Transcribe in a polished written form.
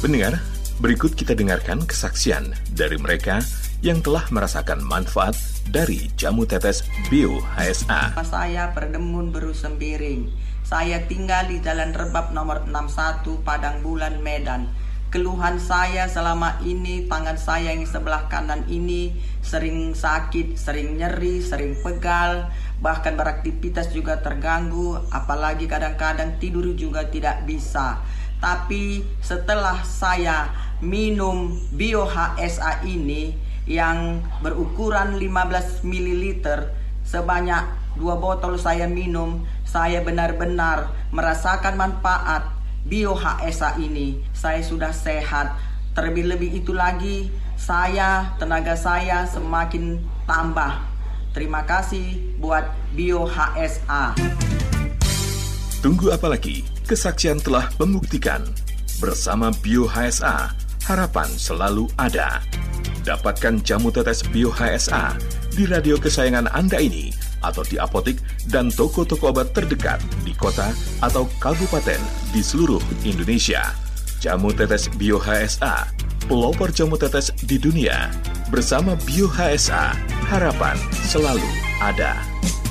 Pendengar, berikut kita dengarkan kesaksian dari mereka yang telah merasakan manfaat dari jamu tetes Bio HSA. Saya Perdemun Beru Sembiring. Saya tinggal di Jalan Rebab nomor 61 Padang Bulan, Medan. Keluhan saya selama ini, tangan saya yang sebelah kanan ini sering sakit, sering nyeri, sering pegal, bahkan beraktivitas juga terganggu, apalagi kadang-kadang tidur juga tidak bisa. Tapi setelah saya minum Bio HSA ini yang berukuran 15 ml sebanyak 2 botol saya minum, saya benar-benar merasakan manfaat Bio HSA ini. Saya sudah sehat. Terlebih-lebih itu lagi, tenaga saya semakin tambah. Terima kasih buat Bio HSA. Tunggu apa lagi? Kesaksian telah membuktikan. Bersama Bio HSA, harapan selalu ada. Dapatkan jamu tetes Bio HSA di radio kesayangan Anda ini atau di apotik dan toko-toko obat terdekat di kota atau kabupaten di seluruh Indonesia. Jamu tetes Bio HSA, pelopor jamu tetes di dunia. Bersama Bio HSA, harapan selalu ada.